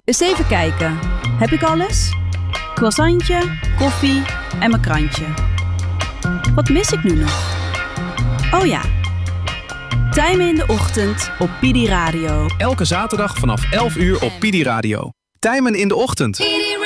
Eens even kijken. Heb ik alles? Croissantje, koffie en mijn krantje. Wat mis ik nu nog? Oh ja. Tijmen in de ochtend op Pidi Radio. Elke zaterdag vanaf 11 uur op Pidi Radio. Tijmen in de ochtend.